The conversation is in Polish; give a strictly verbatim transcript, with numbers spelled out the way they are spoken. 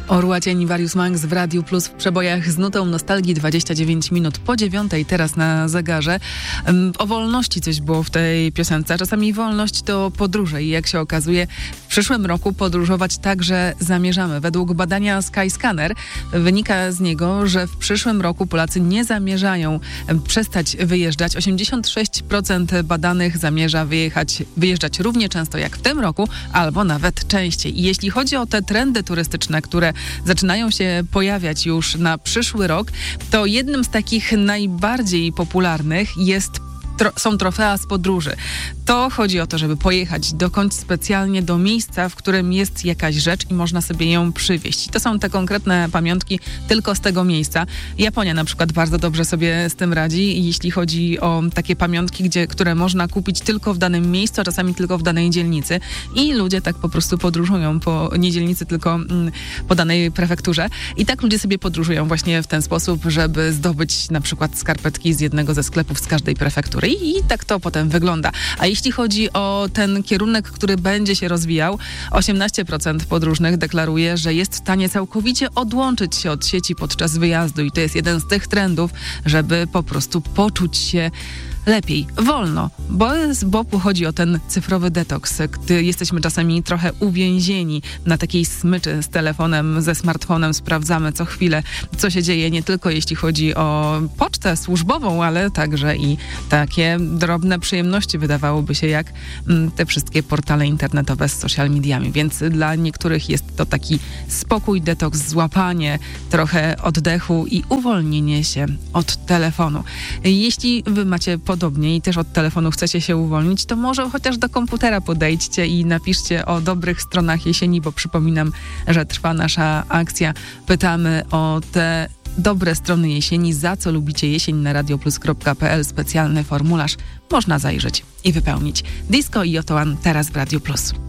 Orła Cień, Various Monks w Radiu Plus w przebojach z nutą nostalgii. Dwadzieścia dziewięć minut po dziewiątej teraz na zegarze. O wolności coś było w tej piosence. Czasami wolność to podróże i jak się okazuje, w przyszłym roku podróżować także zamierzamy. Według badania Skyscanner wynika z niego, że w przyszłym roku Polacy nie zamierzają przestać wyjeżdżać. osiemdziesiąt sześć procent badanych zamierza wyjechać, wyjeżdżać równie często jak w tym roku, albo nawet częściej. I jeśli chodzi o te trendy turystyczne, które zaczynają się pojawiać już na przyszły rok, to jednym z takich najbardziej popularnych jest Tro- są trofea z podróży. To chodzi o to, żeby pojechać dokądś specjalnie do miejsca, w którym jest jakaś rzecz i można sobie ją przywieźć. To są te konkretne pamiątki tylko z tego miejsca. Japonia na przykład bardzo dobrze sobie z tym radzi, jeśli chodzi o takie pamiątki, gdzie, które można kupić tylko w danym miejscu, a czasami tylko w danej dzielnicy. I ludzie tak po prostu podróżują po nie dzielnicy, tylko mm, po danej prefekturze. I tak ludzie sobie podróżują właśnie w ten sposób, żeby zdobyć na przykład skarpetki z jednego ze sklepów z każdej prefektury. I, I tak to potem wygląda. A jeśli chodzi o ten kierunek, który będzie się rozwijał, osiemnaście procent podróżnych deklaruje, że jest w stanie całkowicie odłączyć się od sieci podczas wyjazdu. I to jest jeden z tych trendów, żeby po prostu poczuć się lepiej, wolno, bo, bo chodzi o ten cyfrowy detoks, gdy jesteśmy czasami trochę uwięzieni na takiej smyczy z telefonem, ze smartfonem, sprawdzamy co chwilę, co się dzieje, nie tylko jeśli chodzi o pocztę służbową, ale także i takie drobne przyjemności, wydawałoby się, jak m, te wszystkie portale internetowe z social mediami, więc dla niektórych jest to taki spokój, detoks, złapanie trochę oddechu i uwolnienie się od telefonu. Jeśli wy macie podobnie i też od telefonu chcecie się uwolnić, to może chociaż do komputera podejdźcie i napiszcie o dobrych stronach jesieni, bo przypominam, że trwa nasza akcja. Pytamy o te dobre strony jesieni, za co lubicie jesień na radioplus kropka p l. Specjalny formularz można zajrzeć i wypełnić. Disco i Oto One teraz w Radio Plus.